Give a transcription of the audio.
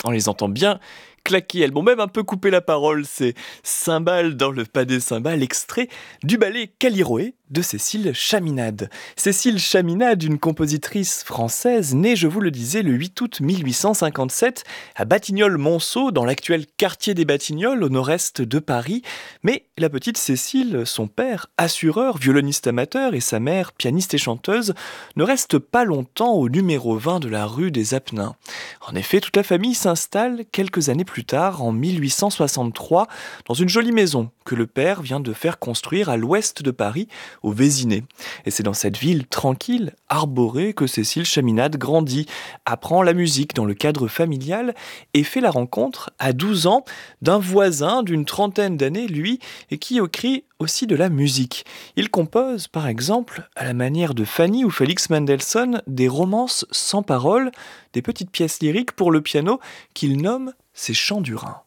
On les entend bien claquer, elles m'ont même un peu coupé la parole, ces cymbales dans le pas des cymbales, extrait du ballet Callirhoé de Cécile Chaminade. Cécile Chaminade, une compositrice française, née, je vous le disais, le 8 août 1857 à Batignolles-Monceau, dans l'actuel quartier des Batignolles, au nord-est de Paris. Mais la petite Cécile, son père, assureur, violoniste amateur, et sa mère, pianiste et chanteuse, ne restent pas longtemps au numéro 20 de la rue des Apennins. En effet, toute la famille s'installe quelques années plus tard, en 1863, dans une jolie maison que le père vient de faire construire à l'ouest de Paris, au Vésinet. Et c'est dans cette ville tranquille, arborée, que Cécile Chaminade grandit, apprend la musique dans le cadre familial et fait la rencontre, à 12 ans, d'un voisin d'une trentaine d'années, lui, et qui écrit aussi de la musique. Il compose, par exemple, à la manière de Fanny ou Félix Mendelssohn, des romances sans paroles, des petites pièces lyriques pour le piano qu'il nomme ses chants du Rhin.